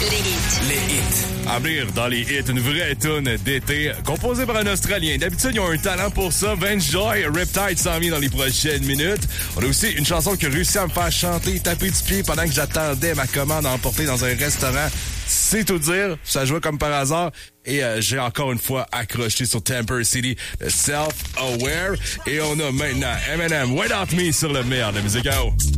les hits. Les hits. À venir dans les hits, une vraie toune d'été composée par un Australien. D'habitude, ils ont un talent pour ça. Vince Joy, Riptide s'en vient dans les prochaines minutes. On a aussi une chanson qui a réussi à me faire chanter, taper du pied pendant que j'attendais ma commande à emporter dans un restaurant. C'est tout dire, ça jouait comme par hasard. Et j'ai encore une fois accroché sur Temper City, Self-Aware. Et on a maintenant Eminem, Wait Out Me sur le meilleur de la musique.